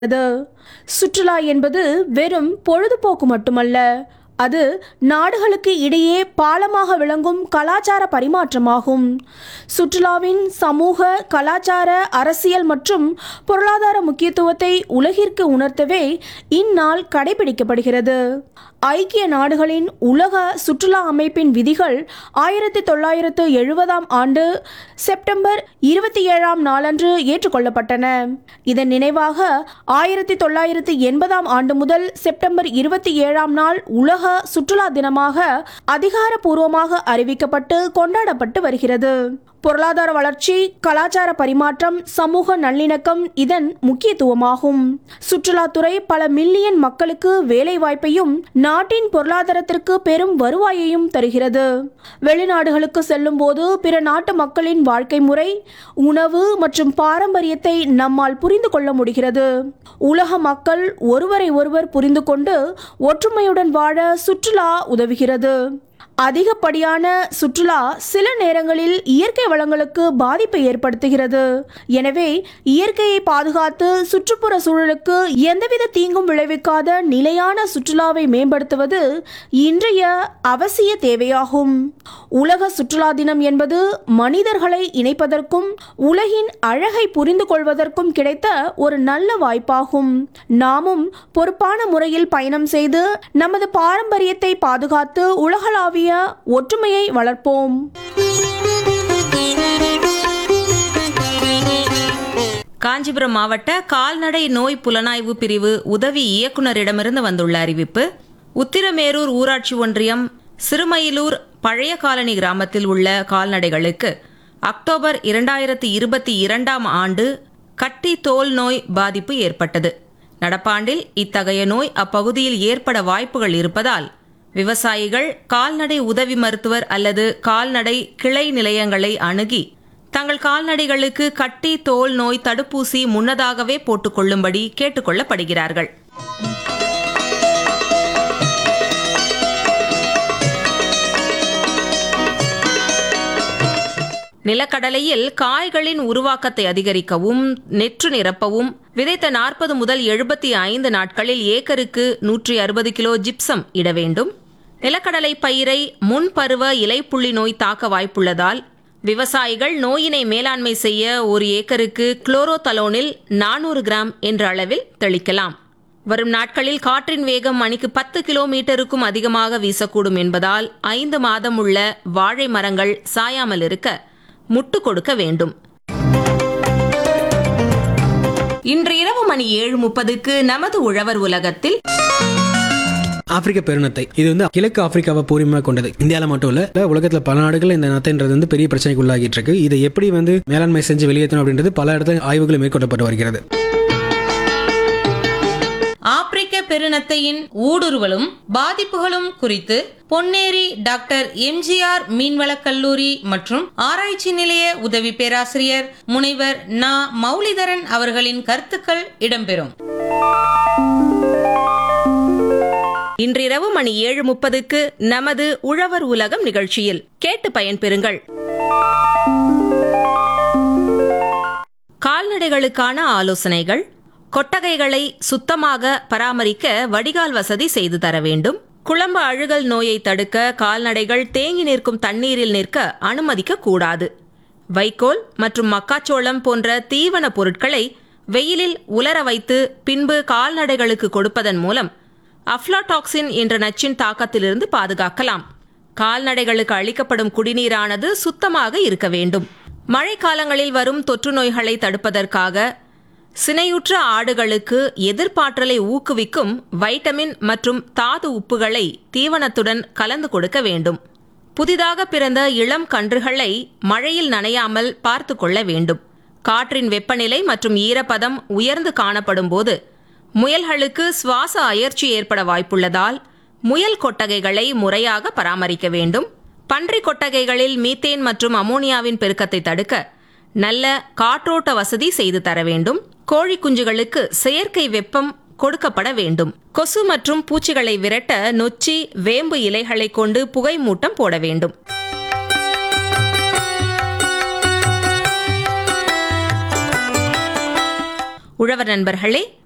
சுற்றுலா என்பது வெறும் பொழுதுபோக்கு மட்டுமல்ல, அது நாடுகளுக்கு இடையே பாலமாக விளங்கும் கலாச்சார பரிமாற்றமாகும். சுற்றுலாவின் சமூக, கலாச்சார, அரசியல் மற்றும் பொருளாதார முக்கியத்துவத்தை உலகிற்கு உணர்த்தவே இந்நாள் கடைபிடிக்கப்படுகிறது. ஐக்கிய நாடுகளின் உலக சுற்றுலா அமைப்பின் விதிகள் 1970 ஆண்டு செப்டம்பர் 27 நாளன்று ஏற்றுக்கொள்ளப்பட்டன. இதன் நினைவாக 1980 ஆண்டு முதல் செப்டம்பர் 27 நாள் உலக சுற்றுலா தினமாக அதிகாரப்பூர்வமாக அறிவிக்கப்பட்டு கொண்டாடப்பட்டு வருகிறது. பொருளாதார வளர்ச்சி, கலாச்சார பரிமாற்றம், சமூக நல்லிணக்கம் இதன் முக்கியத்துவமாகும். சுற்றுலாத்துறை பல மில்லியன் மக்களுக்கு வேலை வாய்ப்பையும் நாட்டின் பொருளாதாரத்திற்கு பெரும் வருவாயையும் தருகிறது. வெளிநாடுகளுக்கு செல்லும் போது பிற நாட்டு மக்களின் வாழ்க்கை முறை, உணவு மற்றும் பாரம்பரியத்தை நம்மால் புரிந்து கொள்ள முடிகிறது. உலக மக்கள் ஒருவரை ஒருவர் புரிந்து கொண்டு ஒற்றுமையுடன் வாழ சுற்றுலா உதவுகிறது. அதிகப்படியான சுற்றுலா சில நேரங்களில் இயற்கை வளங்களுக்கு பாதிப்பை ஏற்படுத்துகிறது. எனவே இயற்கையை பாதுகாத்து சுற்றுப்புற சூழலுக்கு எந்தவித தீங்கும் விளைவிக்காத நிலையான சுற்றுலாவை மேம்படுத்துவது இன்றைய அவசிய தேவையாகும். உலக சுற்றுலா தினம் என்பது மனிதர்களை இணைப்பதற்கும் உலகின் அழகை புரிந்து கொள்வதற்கும் கிடைத்த ஒரு நல்ல வாய்ப்பாகும். நாமும் பொறுப்பான முறையில் பயணம் செய்து நமது பாரம்பரியத்தை பாதுகாத்து உலகளாவிய ஒற்றுமையை வளர்ப்போம். காஞ்சிபுரம் மாவட்ட கால்நடை நோய் புலனாய்வு பிரிவு உதவி இயக்குநரிடமிருந்து வந்துள்ள அறிவிப்பு: உத்திரமேரூர் ஊராட்சி ஒன்றியம் சிறுமயிலூர் பழைய காலனி கிராமத்தில் உள்ள கால்நடைகளுக்கு அக்டோபர் 2022 ஆண்டு கட்டி தோல் நோய் பாதிப்பு ஏற்பட்டது. நடப்பாண்டில் இத்தகைய நோய் அப்பகுதியில் ஏற்பட வாய்ப்புகள் இருப்பதால் விவசாயிகள் கால்நடை உதவி மருத்துவர் அல்லது கால்நடை கிளை நிலையங்களை அணுகி தங்கள் கால்நடைகளுக்கு கட்டி தோல் நோய் தடுப்பூசி முன்னதாகவே போட்டுக்கொள்ளும்படி கேட்டுக்கொள்ளப்படுகிறார்கள். நிலக்கடலையில் காய்களின் உருவாக்கத்தை அதிகரிக்கவும் நெற்று நிரப்பவும் விதைத்த 40 முதல் 75 நாட்களில் ஏக்கருக்கு 160 கிலோ ஜிப்சம் இட வேண்டும். நிலக்கடலை பயிரை முன்பருவ இலைப்புள்ளி நோய் தாக்க வாய்ப்புள்ளதால் விவசாயிகள் நோயினை மேலாண்மை செய்ய ஒரு ஏக்கருக்கு குளோரோதலோனில் 400 கிராம் என்ற அளவில் தெளிக்கலாம். வரும் நாட்களில் காற்றின் வேகம் மணிக்கு 10 கிலோமீட்டருக்கும் அதிகமாக வீசக்கூடும் என்பதால் 5 மாதம் உள்ள வாழை மரங்கள் சாயாமல் இருக்க முட்டு கொடுக்க வேண்டும். இன்று இரவு மணி 7:30க்கு நமது உழவர் உலகத்தில் ஆப்பிரிக்க பெருநத்தை இது கிழக்கு ஆப்பிரிக்காவை பூர்வீகமாக கொண்டது. இந்தியாவில் மட்டும் இல்ல, உலகத்தில் பல நாடுகள் இந்த நத்தைன்றது பெரிய பிரச்சனைக்கு உள்ளாகிட்டு இருக்கு. இதை எப்படி மேலாண்மை செஞ்சு வெளியேற்றணும் அப்படின்றது பல இடத்துல ஆய்வுகள் மேற்கொள்ளப்பட்டு வருகிறது. ஆப்பிரிக்க பெருநத்தையின் ஊடுருவலும் பாதிப்புகளும் குறித்து பொன்னேரி டாக்டர் எம்ஜிஆர் மீன்வளக் கல்லூரி மற்றும் ஆராய்ச்சி நிலைய உதவி பேராசிரியர் முனைவர் நா. மௌலிதரன் அவர்களின் கருத்துக்கள் இடம்பெறும். இன்றிரவு மணி 7:30க்கு நமது உழவர் உலகம் நிகழ்ச்சியில் கேட்டு பயன்பெறுங்கள். கால்நடைகளுக்கான ஆலோசனைகள்: கொட்டகைகளை சுத்தமாக பராமரிக்க வடிகால் வசதி செய்து தர வேண்டும். குழம்பு அழுகல் நோயை தடுக்க கால்நடைகள் தேங்கி நிற்கும் தண்ணீரில் நிற்க அனுமதிக்க கூடாது. வைக்கோல் மற்றும் மக்காச்சோளம் போன்ற தீவன பொருட்களை வெயிலில் உலர வைத்து பின்பு கால்நடைகளுக்கு கொடுப்பதன் மூலம் அஃப்லாடாக்சின் என்ற நச்சின் தாக்கத்திலிருந்து பாதுகாக்கலாம். கால்நடைகளுக்கு அளிக்கப்படும் குடிநீரானது சுத்தமாக இருக்க வேண்டும். மழைக்காலங்களில் வரும் தொற்று நோய்களை தடுப்பதற்காக சினையுற்ற ஆடுகளுக்கு எதிர்ப்பாற்றலை ஊக்குவிக்கும் வைட்டமின் மற்றும் தாது உப்புகளை தீவனத்துடன் கலந்து கொடுக்க வேண்டும். புதிதாக பிறந்த இளம் கன்றுகளை மழையில் நனையாமல் பார்த்து கொள்ள வேண்டும். காற்றின் வெப்பநிலை மற்றும் ஈரப்பதம் உயர்ந்து காணப்படும் போது முயல்களுக்கு சுவாச அயற்சி ஏற்பட வாய்ப்புள்ளதால் முயல் கொட்டகைகளை முறையாக பராமரிக்க வேண்டும். பன்றி கொட்டகைகளில் மீத்தேன் மற்றும் அமோனியாவின் பெருக்கத்தை தடுக்க நல்ல காற்றோட்ட வசதி செய்து தர வேண்டும். கோழி குஞ்சுகளுக்கு செயற்கை வெப்பம் கொடுக்கப்பட வேண்டும். கொசு மற்றும் பூச்சிகளை விரட்ட நொச்சி, வேம்பு இலைகளை கொண்டு புகை மூட்டம் போட வேண்டும். உழவர் நண்பர்களே,